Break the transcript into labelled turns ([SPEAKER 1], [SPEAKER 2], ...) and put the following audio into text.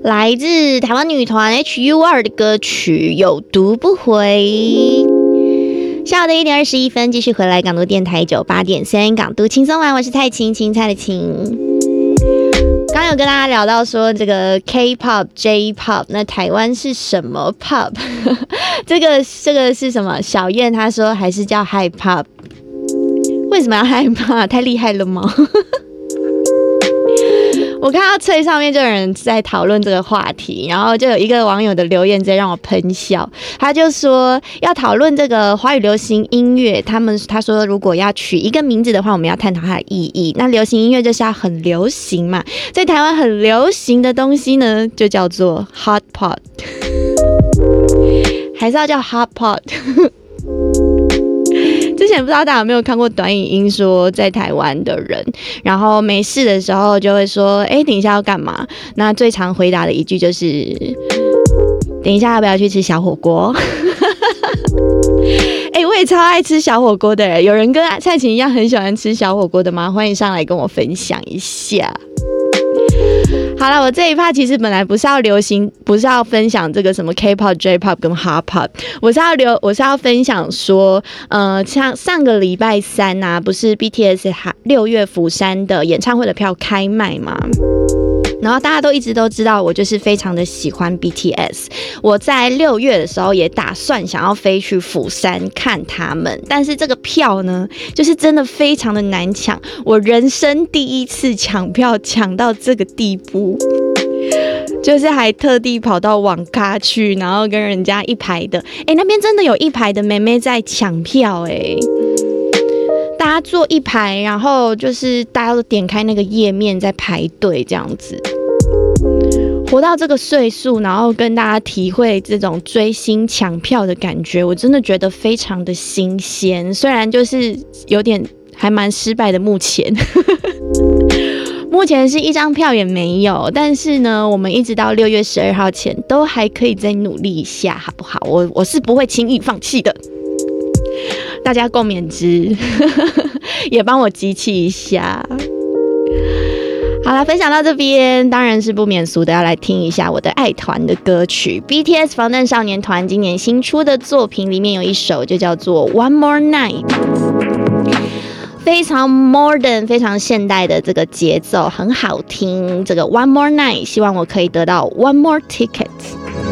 [SPEAKER 1] 来自台湾女团 HUR 的歌曲《有毒不回》。下午的1:21，继续回来港都电台98.3港都轻松玩，我是蔡琴，青菜的琴。刚有跟大家聊到说这个 K-pop、J-pop， 那台湾是什么 pop？ 这个是什么？小燕她说还是叫 High Pop， 为什么要 High Pop？ 太厉害了吗？我看到脆上面就有人在讨论这个话题，然后就有一个网友的留言直接让我喷笑，他就说要讨论这个华语流行音乐，他说如果要取一个名字的话，我们要探讨它的意义。那流行音乐就是要很流行嘛，在台湾很流行的东西呢，就叫做 Hot Pot， 还是要叫 Hot Pot。之前不知道大家有没有看过短影音，说在台湾的人，然后没事的时候就会说，等一下要干嘛？那最常回答的一句就是，等一下要不要去吃小火锅？我也超爱吃小火锅的人，有人跟蔡琴一样很喜欢吃小火锅的吗？欢迎上来跟我分享一下。好了，我这一 part 其实本来不是要分享这个什么 K-pop、J-pop 跟 Hot pop， 我是要分享说，像上个礼拜三啊，不是 BTS 6月釜山的演唱会的票开卖吗？然后大家都一直都知道，我就是非常的喜欢 BTS。我在6月的时候也打算想要飞去釜山看他们，但是这个票呢，就是真的非常的难抢。我人生第一次抢票抢到这个地步，就是还特地跑到网咖去，然后跟人家一排的，那边真的有一排的妹妹在抢票，大家坐一排，然后就是大家都点开那个页面在排队这样子。活到这个岁数，然后跟大家体会这种追星抢票的感觉，我真的觉得非常的新鲜。虽然就是有点还蛮失败的，目前是一张票也没有，但是呢，我们一直到6月12号前都还可以再努力一下，好不好？我是不会轻易放弃的。大家共勉之，也帮我集气一下。好啦，分享到这边，当然是不免俗的要来听一下我的爱团的歌曲 BTS 防弹少年团今年新出的作品，里面有一首就叫做 One More Night， 非常 modern 非常现代的这个节奏很好听，这个 One More Night 希望我可以得到 One More Ticket。